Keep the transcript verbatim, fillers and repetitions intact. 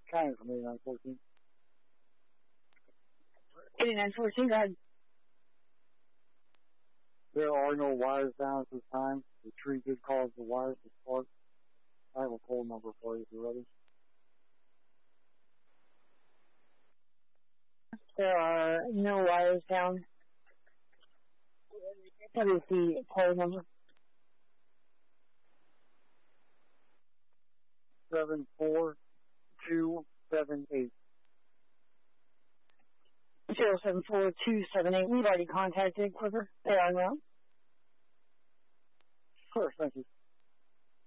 County from eighty-nine fourteen. eighty-nine fourteen, go ahead. There are no wires down at this time. The tree did cause the wires to spark. I have a pole number for you if you're ready. There are no wires down. What is the pole number? Seven four two seven eight. Zero seven four two seven eight. We've already contacted Quiver. They are now. Sure, thank you.